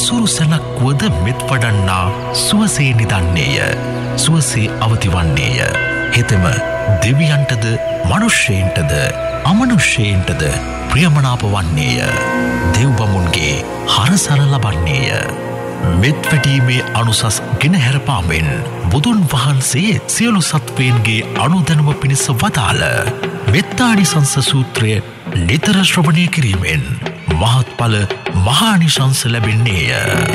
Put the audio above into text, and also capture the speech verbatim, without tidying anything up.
සුරු සැලක් වුවද මෙත් වඩන්නා සුවසේ නිදන්නේය. සුවසේ අවතිවන්නේය. හෙතෙම දෙවියන්ටද මනුෂ්‍යයන්ටද අමනුෂ්‍යයන්ටද ප්‍රියමනාප වන්නේය. දෙව්බමුන්ගේ හරසර ලබන්නේය. මෙත් වැටීමේ අනුසස් ගෙනහැර පාමෙන් බුදුන් වහන්සේ සියලු සත්වයන්ගේ අනුදැනුම පිණිස වදාළ මෙත්තානිසංස සූත්‍රය නිතර ශ්‍රවණය කිරීමෙන් මහත්ඵල මහානිශංස ලැබෙන්නේය.